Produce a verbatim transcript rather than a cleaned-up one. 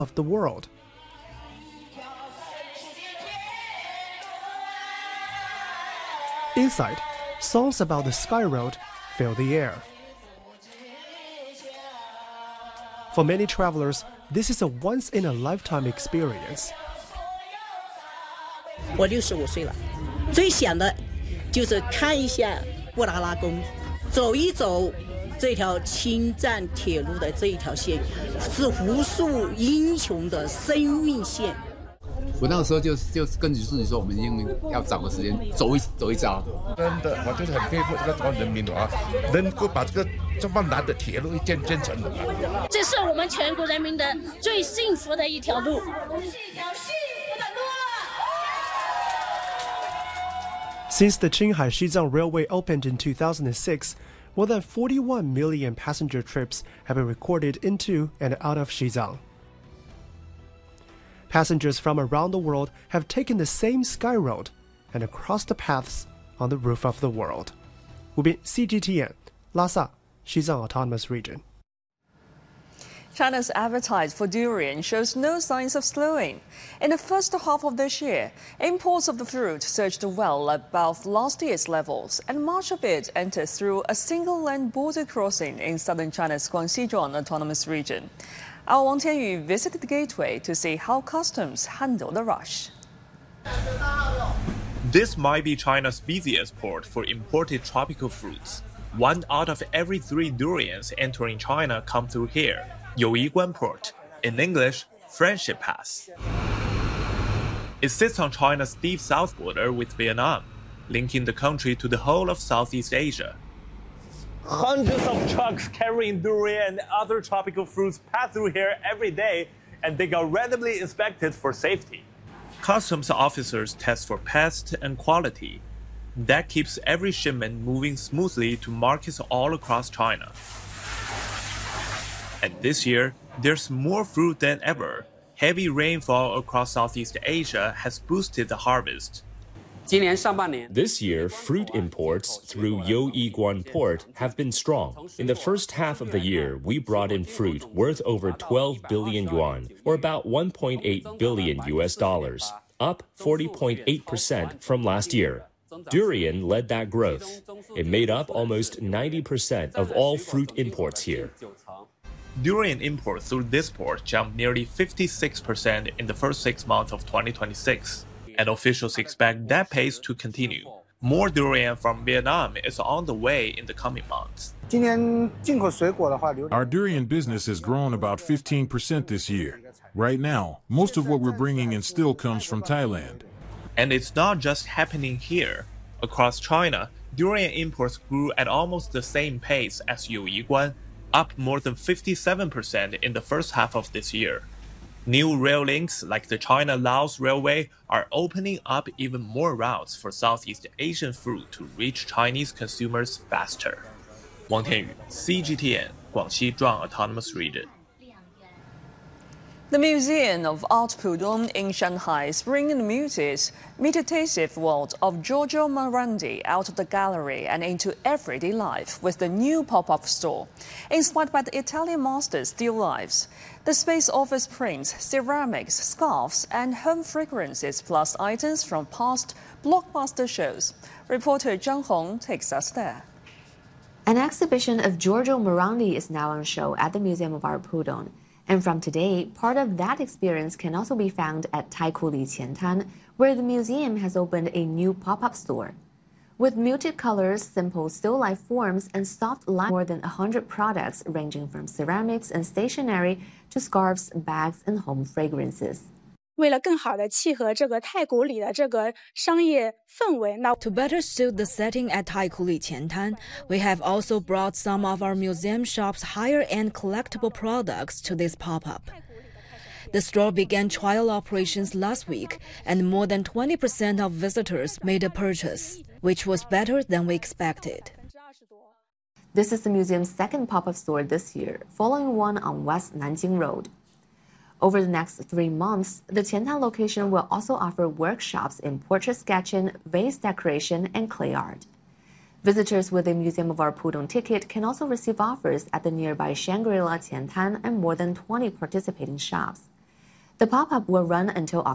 of the world. Inside, songs about the Sky Road fill the air. For many travelers, this is a once-in-a-lifetime experience. 我六十五岁了，最想的就是看一下布达拉宫，走一走这条青藏铁路的这一条线，是无数英雄的生命线。 我那个时候就就跟自己说，我们一定要找个时间走一走一遭。 真的，我就是很佩服这个中国人民啊，能够把这个这么难的铁路建建成的。 这是我们全国人民的最幸福的一条路。 Since the Qinghai-Xizang Railway opened in two thousand six, more than forty-one million passenger trips have been recorded into and out of Xizang. Passengers from around the world have taken the same Sky Road and crossed the paths on the roof of the world. 吴斌 C G T N 拉萨 Xizang Autonomous Region. China's appetite for durian shows no signs of slowing. In the first half of this year, imports of the fruit surged well above last year's levels, and much of it entered through a single land border crossing in southern China's Guangxi-Zhuang Autonomous Region. Our Wang Tianyu visited the gateway to see how customs handle the rush. This might be China's busiest port for imported tropical fruits. One out of every three durians entering China come through here. Youyiguan Port, in English, Friendship Pass. It sits on China's deep south border with Vietnam, linking the country to the whole of Southeast Asia. Hundreds of trucks carrying durian and other tropical fruits pass through here every day, and they are randomly inspected for safety. Customs officers test for pests and quality. That keeps every shipment moving smoothly to markets all across China. And this year, there's more fruit than ever. Heavy rainfall across Southeast Asia has boosted the harvest. This year, fruit imports through Youyiguan Port have been strong. In the first half of the year, we brought in fruit worth over twelve billion yuan, or about one point eight billion U S dollars, up forty point eight percent from last year. Durian led that growth. It made up almost ninety percent of all fruit imports here. Durian imports through this port jumped nearly fifty-six percent in the first six months of twenty twenty-six, and officials expect that pace to continue. More durian from Vietnam is on the way in the coming months. Our durian business has grown about fifteen percent this year. Right now, most of what we're bringing in still comes from Thailand. And it's not just happening here. Across China, durian imports grew at almost the same pace as Youyiguan, up more than fifty-seven percent in the first half of this year. New rail links like the China-Laos Railway are opening up even more routes for Southeast Asian fruit to reach Chinese consumers faster. Wang Tianyu, C G T N, Guangxi-Zhuang Autonomous Region. The Museum of Art Pudong in Shanghai is bringing the muted, meditative world of Giorgio Morandi out of the gallery and into everyday life with the new pop-up store. Inspired by the Italian master's still lifes, the space offers prints, ceramics, scarves, and home fragrances, plus items from past blockbuster shows. Reporter Zhang Hong takes us there. An exhibition of Giorgio Morandi is now on show at the Museum of Art Pudong. And from today, part of that experience can also be found at Taikoo Li Qiantan, where the museum has opened a new pop-up store. With muted colors, simple still life forms, and soft light, more than one hundred products ranging from ceramics and stationery to scarves, bags, and home fragrances. 为了更好地契合这个太古里的这个商业氛围，那 To better suit the setting at Taikoo Li Qiantan, we have also brought some of our museum shop's higher-end collectible products to this pop-up. The store began trial operations last week, and more than twenty percent of visitors made a purchase, which was better than we expected. This is the museum's second pop-up store this year, following one on West Nanjing Road. Over the next three months, the Qiantan location will also offer workshops in portrait sketching, vase decoration, and clay art. Visitors with a Museum of Art Pudong ticket can also receive offers at the nearby Shangri-La Qiantan and more than twenty participating shops. The pop-up will run until